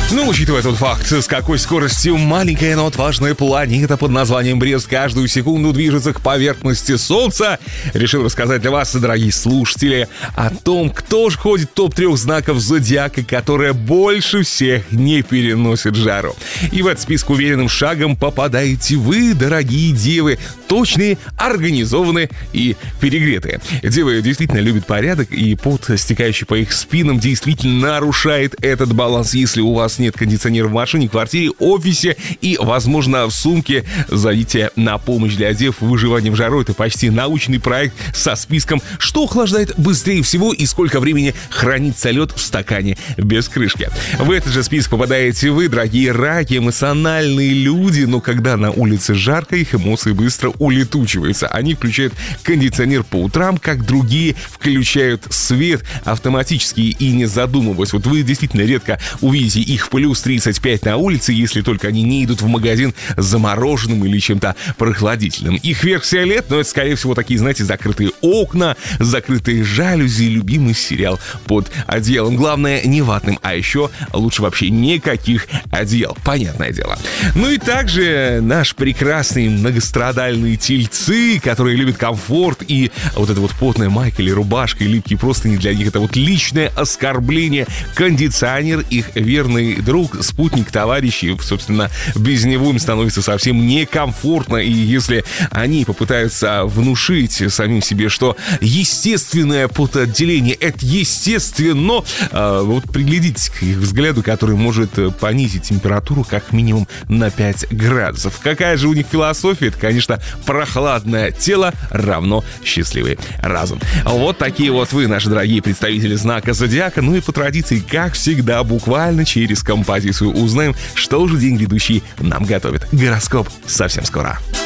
Ну, учитывая тот факт, с какой скоростью маленькая, но отважная планета под названием Брест каждую секунду движется к поверхности Солнца, решил рассказать для вас, дорогие слушатели, о том, кто же входит в топ-3 знаков зодиака, которые больше всех не переносят жару. И в этот список уверенным шагом попадаете вы, дорогие девы, точные, организованные и перегретые. Девы действительно любят порядок, и пот, стекающий по их спинам, действительно нарушает этот баланс. Если у вас нет кондиционера в машине, квартире, офисе и, возможно, в сумке, зовите на помощь для дев в выживании в жару. Это почти научный проект со списком, что охлаждает быстрее всего и сколько времени хранится лед в стакане без крышки. В этот же список попадаете вы, дорогие раки, эмоциональные люди, но когда на улице жарко, их эмоции быстро улетучиваются. Они включают кондиционер по утрам, как другие включают свет автоматически и не задумываясь. Вот вы действительно редко увидите их в плюс 35 на улице, если только они не идут в магазин с замороженным или чем-то прохладительным. Их версия лет, но это, скорее всего, такие, знаете, закрытые окна, закрытые жалюзи, любимый сериал под одеялом. Главное, не ватным, а еще лучше вообще никаких одеял. Понятное дело. Ну и также наш прекрасный многострадальные тельцы, которые любят комфорт, и вот эта вот потная майка или рубашка, и липкие простыни для них — это вот личное оскорбление. Кондиционер — их верный друг, спутник, товарищ, и, собственно, без него им становится совсем некомфортно. И если они попытаются внушить самим себе, что естественное потоотделение — это естественно, вот приглядитесь к их взгляду, который может понизить температуру как минимум на 5 градусов. Какая же у них философия? Это, конечно, прохладное тело равно счастливый разум. Вот такие вот вы, наши дорогие представители знака зодиака. Ну и по традиции, как всегда, буквально через композицию узнаем, что же день грядущий нам готовит. Гороскоп совсем скоро.